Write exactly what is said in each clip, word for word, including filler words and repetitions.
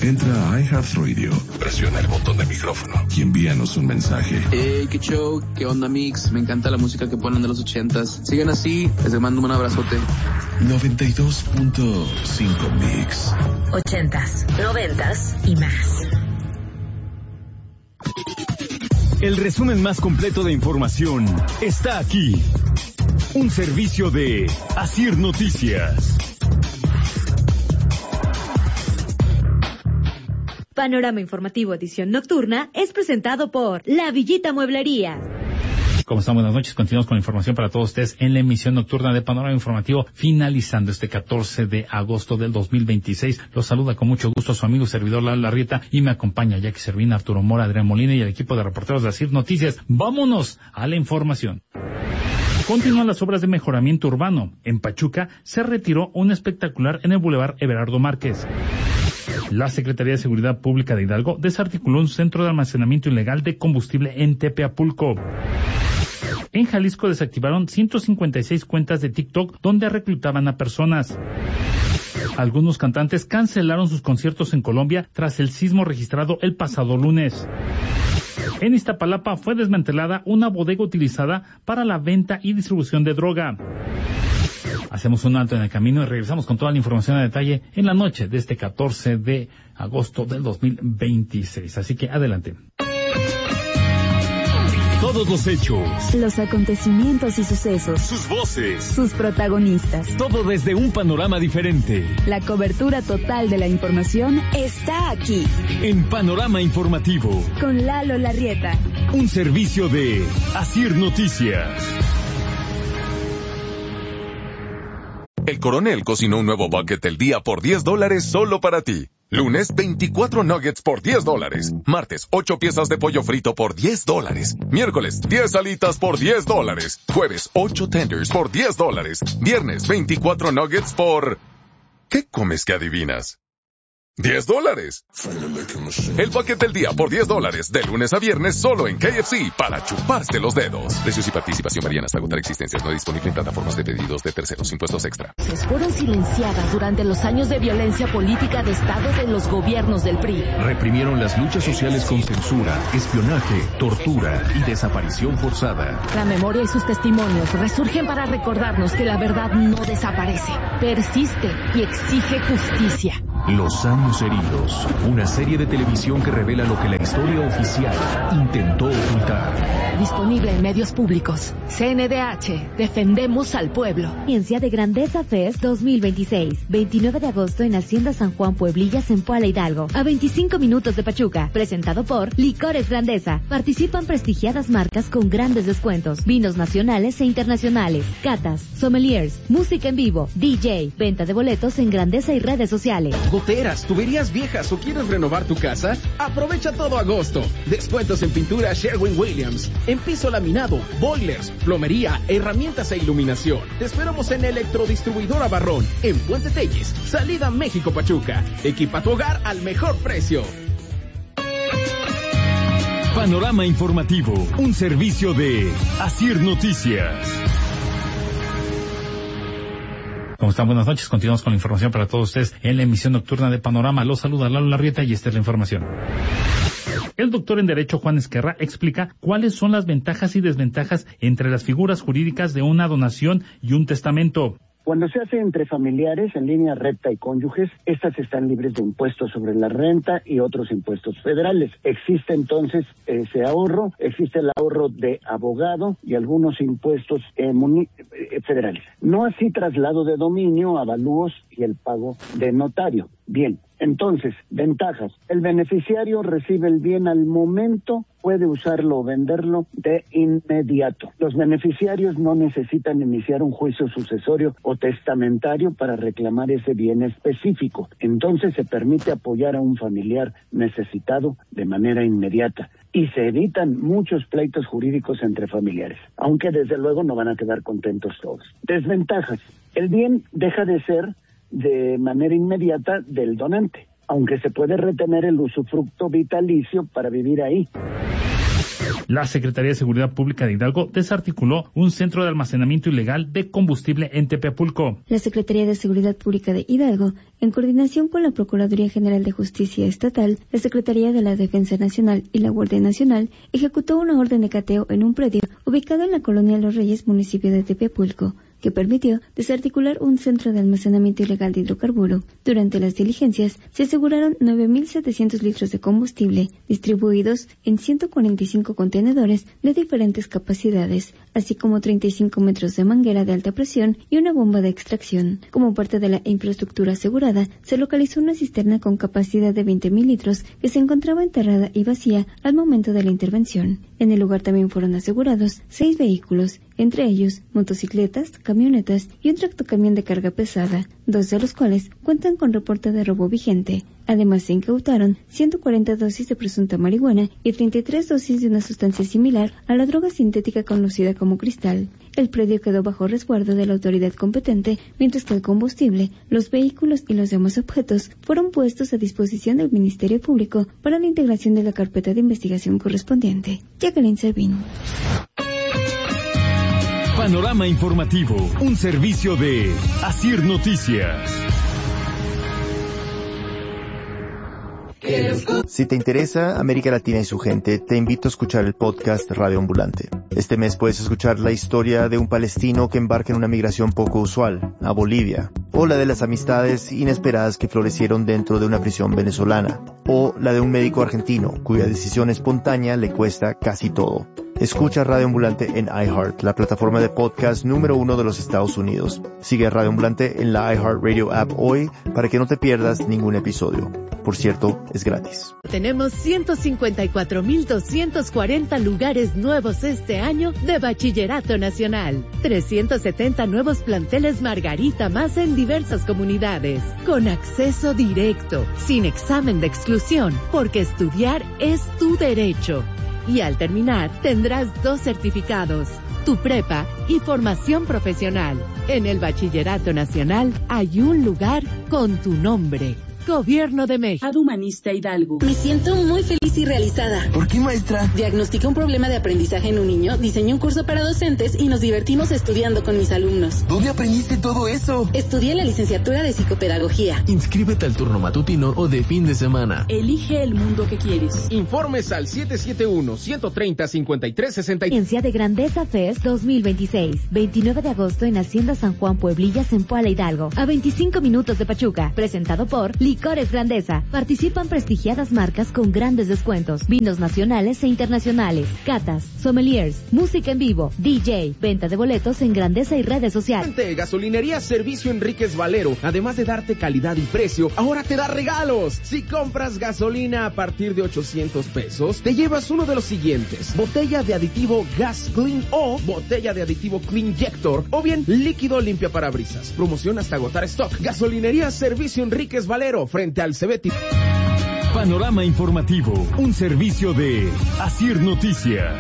Entra a iHeartRadio, presiona el botón de micrófono y envíanos un mensaje. Hey, qué show, qué onda, Mix. Me encanta la música que ponen de los ochentas. Sigan así, les mando un abrazote. noventa y dos punto cinco Mix. Ochentas, noventas y más. El resumen más completo de información está aquí. Un servicio de Asir Noticias. Panorama Informativo Edición Nocturna es presentado por La Villita Mueblería. ¿Cómo están? Buenas noches. Continuamos con la información para todos ustedes en la emisión nocturna de Panorama Informativo, finalizando este catorce de agosto del dos mil veintiséis. Los saluda con mucho gusto su amigo servidor Lalo Larrieta y me acompaña Jackie Servín, Arturo Mora, Adrián Molina y el equipo de reporteros de Asir Noticias. Vámonos a la información. Continúan las obras de mejoramiento urbano. En Pachuca se retiró un espectacular en el Boulevard Everardo Márquez. La Secretaría de Seguridad Pública de Hidalgo desarticuló un centro de almacenamiento ilegal de combustible en Tepeapulco. En Jalisco desactivaron ciento cincuenta y seis cuentas de TikTok donde reclutaban a personas. Algunos cantantes cancelaron sus conciertos en Colombia tras el sismo registrado el pasado lunes. En Iztapalapa fue desmantelada una bodega utilizada para la venta y distribución de droga. Hacemos un alto en el camino y regresamos con toda la información a detalle en la noche de este catorce de agosto del dos mil veintiséis. Así que adelante. Todos los hechos, los acontecimientos y sucesos, sus voces, sus protagonistas, todo desde un panorama diferente. La cobertura total de la información está aquí. En Panorama Informativo, con Lalo Larrieta. Un servicio de Asir Noticias. El Coronel cocinó un nuevo bucket del día por diez dólares solo para ti. Lunes, veinticuatro nuggets por diez dólares. Martes, ocho piezas de pollo frito por diez dólares. Miércoles, diez alitas por diez dólares. Jueves, ocho tenders por diez dólares. Viernes, veinticuatro nuggets por... ¿Qué comes que adivinas? diez dólares. El bucket del día por diez dólares, de lunes a viernes solo en K F C, para chuparse los dedos. Precios y participación varían hasta agotar existencias. No disponible en plataformas de pedidos de terceros. Impuestos extra. Fueron silenciadas durante los años de violencia política de Estado de los gobiernos del P R I. Reprimieron las luchas sociales con censura, espionaje, tortura y desaparición forzada. La memoria y sus testimonios resurgen para recordarnos que la verdad no desaparece, persiste y exige justicia. Los años heridos, una serie de televisión que revela lo que la historia oficial intentó ocultar. Disponible en medios públicos. C N D H, defendemos al pueblo. Ciencia de Grandeza Fest dos mil veintiséis, veintinueve de agosto en Hacienda San Juan Pueblillas en Puebla Hidalgo, a veinticinco minutos de Pachuca, presentado por Licores Grandeza. Participan prestigiadas marcas con grandes descuentos, vinos nacionales e internacionales, catas, sommeliers, música en vivo, D J, venta de boletos en Grandeza y redes sociales. Goteras, tuberías viejas o quieres renovar tu casa, aprovecha todo agosto. Descuentos en pintura Sherwin-Williams, en piso laminado, boilers, plomería, herramientas e iluminación. Te esperamos en Electrodistribuidora Barrón, en Puente Telles, salida México-Pachuca. Equipa tu hogar al mejor precio. Panorama Informativo, un servicio de Asir Noticias. ¿Cómo están? Buenas noches. Continuamos con la información para todos ustedes en la emisión nocturna de Panorama. Los saluda Lalo Larrieta y esta es la información. El doctor en Derecho Juan Esquerra explica cuáles son las ventajas y desventajas entre las figuras jurídicas de una donación y un testamento. Cuando se hace entre familiares, en línea recta y cónyuges, estas están libres de impuestos sobre la renta y otros impuestos federales. Existe entonces ese ahorro, existe el ahorro de abogado y algunos impuestos eh, muni- eh, federales. No así traslado de dominio, avalúos y el pago de notario. Bien, entonces, ventajas. El beneficiario recibe el bien al momento, puede usarlo o venderlo de inmediato. Los beneficiarios no necesitan iniciar un juicio sucesorio o testamentario para reclamar ese bien específico. Entonces se permite apoyar a un familiar necesitado de manera inmediata. Y se evitan muchos pleitos jurídicos entre familiares, aunque desde luego no van a quedar contentos todos. Desventajas. El bien deja de ser de manera inmediata del donante, aunque se puede retener el usufructo vitalicio para vivir ahí. La Secretaría de Seguridad Pública de Hidalgo desarticuló un centro de almacenamiento ilegal de combustible en Tepepulco. La Secretaría de Seguridad Pública de Hidalgo, en coordinación con la Procuraduría General de Justicia Estatal, la Secretaría de la Defensa Nacional y la Guardia Nacional, ejecutó una orden de cateo en un predio ubicado en la colonia Los Reyes, municipio de Tepepulco, que permitió desarticular un centro de almacenamiento ilegal de hidrocarburo. Durante las diligencias se aseguraron nueve mil setecientos litros de combustible distribuidos en ciento cuarenta y cinco contenedores de diferentes capacidades, así como treinta y cinco metros de manguera de alta presión y una bomba de extracción. Como parte de la infraestructura asegurada, se localizó una cisterna con capacidad de veinte mil litros que se encontraba enterrada y vacía al momento de la intervención. En el lugar también fueron asegurados seis vehículos, entre ellos motocicletas, camionetas y un tractocamión de carga pesada, dos de los cuales cuentan con reporte de robo vigente. Además, se incautaron ciento cuarenta dosis de presunta marihuana y treinta y tres dosis de una sustancia similar a la droga sintética conocida como cristal. El predio quedó bajo resguardo de la autoridad competente, mientras que el combustible, los vehículos y los demás objetos fueron puestos a disposición del Ministerio Público para la integración de la carpeta de investigación correspondiente. Jacqueline Servín. Panorama Informativo, un servicio de Asir Noticias. Si te interesa América Latina y su gente, te invito a escuchar el podcast Radio Ambulante. Este mes puedes escuchar la historia de un palestino que embarca en una migración poco usual, a Bolivia, o la de las amistades inesperadas que florecieron dentro de una prisión venezolana, o la de un médico argentino cuya decisión espontánea le cuesta casi todo. Escucha Radio Ambulante en iHeart, la plataforma de podcast número uno de los Estados Unidos. Sigue a Radio Ambulante en la iHeartRadio app hoy para que no te pierdas ningún episodio. Por cierto, es gratis. Tenemos ciento cincuenta y cuatro mil doscientos cuarenta lugares nuevos este año de Bachillerato Nacional. trescientos setenta nuevos planteles Margarita más en diversas comunidades. Con acceso directo, sin examen de exclusión, porque estudiar es tu derecho. Y al terminar, tendrás dos certificados, tu prepa y formación profesional. En el Bachillerato Nacional hay un lugar con tu nombre. Gobierno de México. Adhumanista Hidalgo. Me siento muy feliz y realizada. ¿Por qué, maestra? Diagnostiqué un problema de aprendizaje en un niño, diseñé un curso para docentes y nos divertimos estudiando con mis alumnos. ¿Dónde aprendiste todo eso? Estudié la licenciatura de psicopedagogía. Inscríbete al turno matutino o de fin de semana. Elige el mundo que quieres. Informes al siete siete uno, uno tres cero, cinco tres seis seis. Ciencia de Grandeza Fest dos mil veintiséis, veintinueve de agosto en Hacienda San Juan Pueblillas en Puebla Hidalgo, a veinticinco minutos de Pachuca, presentado por Licores Grandeza. Participan prestigiadas marcas con grandes descuentos, vinos nacionales e internacionales, catas, sommeliers, música en vivo, D J, venta de boletos en Grandeza y redes sociales. Gasolinería Servicio Enríquez Valero, además de darte calidad y precio, ahora te da regalos. Si compras gasolina a partir de ochocientos pesos, te llevas uno de los siguientes: botella de aditivo Gas Clean o botella de aditivo Cleanjector, o bien líquido limpia parabrisas. Promoción hasta agotar stock. Gasolinería Servicio Enríquez Valero, frente al Cebeti. Panorama Informativo, un servicio de Asir Noticias.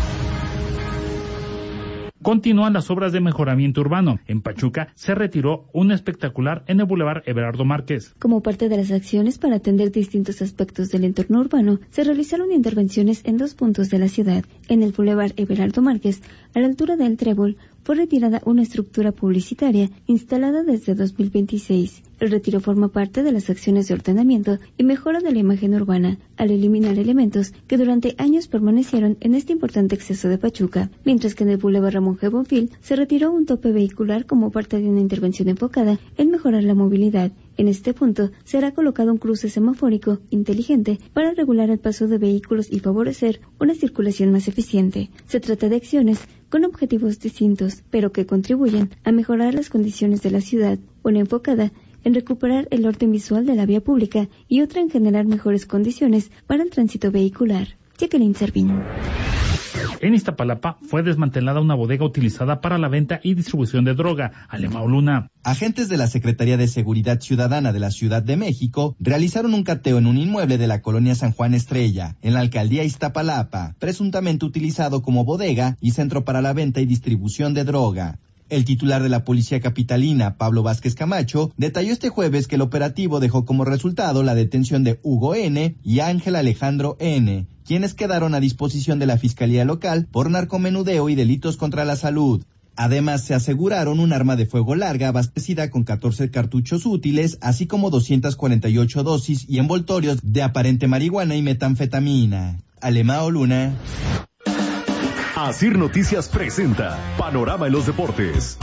Continúan las obras de mejoramiento urbano. En Pachuca se retiró un espectacular en el Boulevard Everardo Márquez. Como parte de las acciones para atender distintos aspectos del entorno urbano, se realizaron intervenciones en dos puntos de la ciudad. En el Boulevard Everardo Márquez, a la altura del Trébol, fue retirada una estructura publicitaria instalada desde dos mil veintiséis. El retiro forma parte de las acciones de ordenamiento y mejora de la imagen urbana, al eliminar elementos que durante años permanecieron en este importante exceso de Pachuca, mientras que en el Boulevard Ramón G. Bonfil se retiró un tope vehicular como parte de una intervención enfocada en mejorar la movilidad. En este punto será colocado un cruce semafórico inteligente para regular el paso de vehículos y favorecer una circulación más eficiente. Se trata de acciones con objetivos distintos, pero que contribuyen a mejorar las condiciones de la ciudad, una enfocada en recuperar el orden visual de la vía pública y otra en generar mejores condiciones para el tránsito vehicular. Jacqueline Servín. En Iztapalapa fue desmantelada una bodega utilizada para la venta y distribución de droga. Alemão Luna. Agentes de la Secretaría de Seguridad Ciudadana de la Ciudad de México realizaron un cateo en un inmueble de la colonia San Juan Estrella, en la alcaldía Iztapalapa, presuntamente utilizado como bodega y centro para la venta y distribución de droga. El titular de la Policía Capitalina, Pablo Vázquez Camacho, detalló este jueves que el operativo dejó como resultado la detención de Hugo N. y Ángel Alejandro N., quienes quedaron a disposición de la Fiscalía Local por narcomenudeo y delitos contra la salud. Además, se aseguraron un arma de fuego larga abastecida con catorce cartuchos útiles, así como doscientas cuarenta y ocho dosis y envoltorios de aparente marihuana y metanfetamina. Alemao Luna. Asir Noticias presenta Panorama en los Deportes.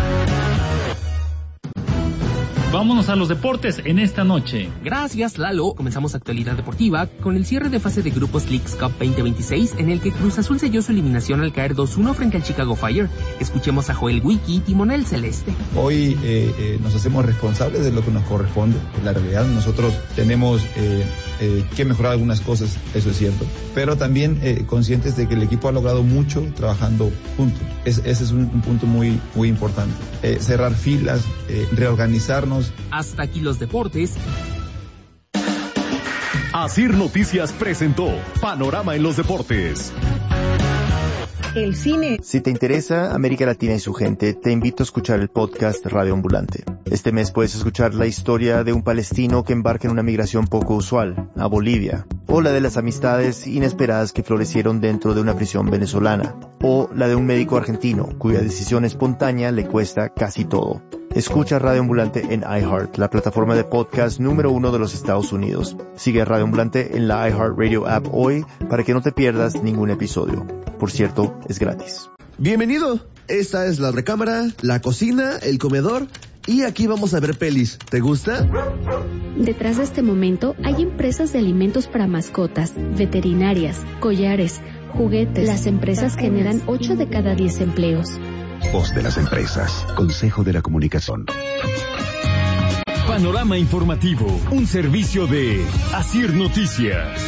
Vámonos a los deportes en esta noche. Gracias, Lalo. Comenzamos actualidad deportiva con el cierre de fase de grupos Leagues Cup veinte veintiséis, en el que Cruz Azul selló su eliminación al caer dos uno frente al Chicago Fire. Escuchemos a Joel Wiki, timonel celeste. Hoy eh, eh, nos hacemos responsables de lo que nos corresponde. La realidad, nosotros tenemos eh, eh, que mejorar algunas cosas, eso es cierto, pero también eh, conscientes de que el equipo ha logrado mucho trabajando juntos. Es, ese es un, un punto muy, muy importante. Eh, cerrar filas, eh, reorganizarnos. Hasta aquí los deportes. Asir Noticias presentó Panorama en los Deportes. El cine. Si te interesa América Latina y su gente, te invito a escuchar el podcast Radio Ambulante. Este mes puedes escuchar la historia de un palestino que embarca en una migración poco usual, a Bolivia, o la de las amistades inesperadas que florecieron dentro de una prisión venezolana, o la de un médico argentino cuya decisión espontánea le cuesta casi todo. Escucha Radio Ambulante en iHeart, la plataforma de podcast número uno de los Estados Unidos. Sigue a Radio Ambulante en la iHeartRadio app hoy para que no te pierdas ningún episodio. Por cierto, es gratis. Bienvenido. Esta es la recámara, la cocina, el comedor y aquí vamos a ver pelis. ¿Te gusta? Detrás de este momento hay empresas de alimentos para mascotas, veterinarias, collares, juguetes. Las empresas generan ocho de cada diez empleos. Voz de las empresas. Consejo de la Comunicación. Panorama informativo. Un servicio de Asir Noticias.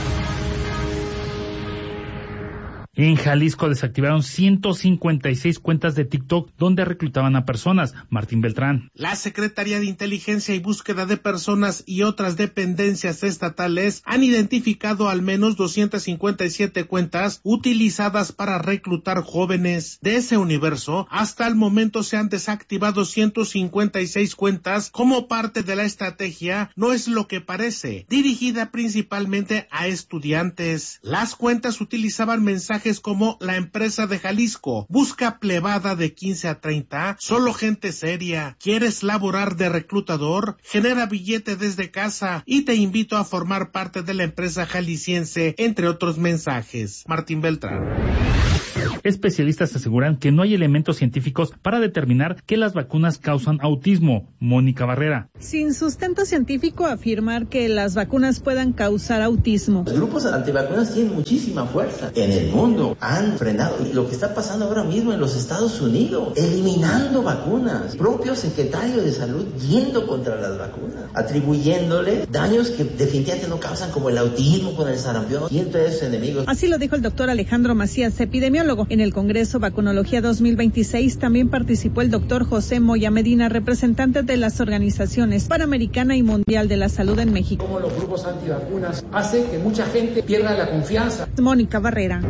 En Jalisco desactivaron ciento cincuenta y seis cuentas de TikTok donde reclutaban a personas. Martín Beltrán. La Secretaría de Inteligencia y Búsqueda de Personas y otras dependencias estatales han identificado al menos doscientas cincuenta y siete cuentas utilizadas para reclutar jóvenes. De ese universo, hasta el momento se han desactivado ciento cincuenta y seis cuentas como parte de la estrategia No es lo que parece, dirigida principalmente a estudiantes. Las cuentas utilizaban mensajes como la empresa de Jalisco busca plebada de quince a treinta, solo gente seria, quieres laborar de reclutador, genera billete desde casa y te invito a formar parte de la empresa jalisciense, entre otros mensajes. Martín Beltrán. Especialistas aseguran que no hay elementos científicos para determinar que las vacunas causan autismo. Mónica Barrera. Sin sustento científico afirmar que las vacunas puedan causar autismo. Los grupos antivacunas tienen muchísima fuerza en el mundo. Han frenado lo que está pasando ahora mismo en los Estados Unidos, eliminando vacunas. Propio secretario de Salud yendo contra las vacunas, atribuyéndole daños que definitivamente no causan, como el autismo con el sarampión y entre esos enemigos. Así lo dijo el doctor Alejandro Macías, epidemiólogo. En el Congreso Vacunología dos mil veintiséis también participó el doctor José Moya Medina, representante de las organizaciones Panamericana y Mundial de la Salud en México. Como los grupos antivacunas hace que mucha gente pierda la confianza. Mónica Barrera.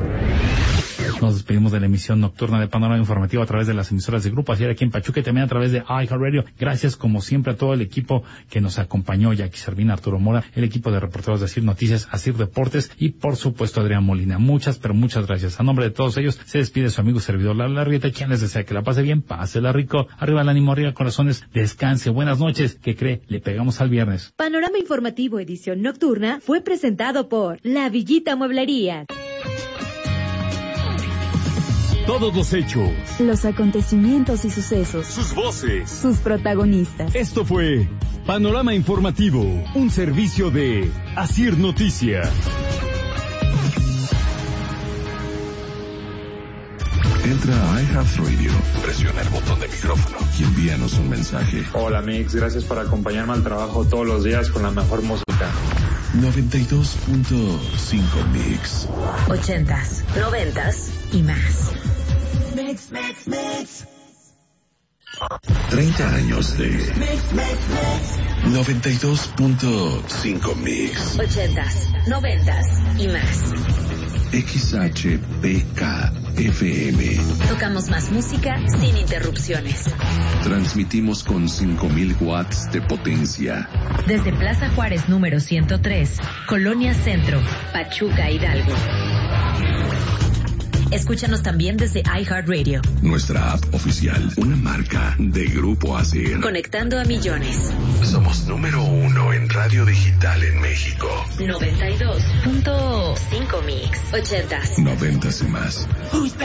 Nos despedimos de la emisión nocturna de Panorama Informativo a través de las emisoras de Grupo Asir aquí en Pachuca y también a través de iHeartRadio. Gracias como siempre a todo el equipo que nos acompañó, Jackie Servina, Arturo Mora, el equipo de reporteros de Asir Noticias, Asir Deportes y por supuesto Adrián Molina. Muchas, pero muchas gracias. A nombre de todos ellos se despide su amigo y servidor Lalo Larrieta, quien les desea que la pase bien, pásela rico, arriba el ánimo, arriba corazones, descanse, buenas noches, que cree, le pegamos al viernes. Panorama Informativo edición nocturna fue presentado por La Villita Mueblería. Todos los hechos, los acontecimientos y sucesos, sus voces, sus protagonistas. Esto fue Panorama Informativo, un servicio de Asir Noticias. Entra a iHeartRadio, presiona el botón de micrófono y envíanos un mensaje. Hola Mix, gracias por acompañarme al trabajo todos los días con la mejor música. noventa y dos punto cinco Mix. Ochentas, noventas y más. Mix, mix, mix. treinta años de Mix, mix, mix. noventa y dos punto cinco Mix. Ochentas, noventas y más. X H P K F M. Tocamos más música sin interrupciones. Transmitimos con cinco mil watts de potencia. Desde Plaza Juárez número ciento tres, Colonia Centro, Pachuca, Hidalgo. Escúchanos también desde iHeartRadio. Nuestra app oficial, una marca de Grupo ASIR. Conectando a millones. Somos número uno en radio digital en México. noventa y dos punto cinco Mix. ochentas. Noventas y más.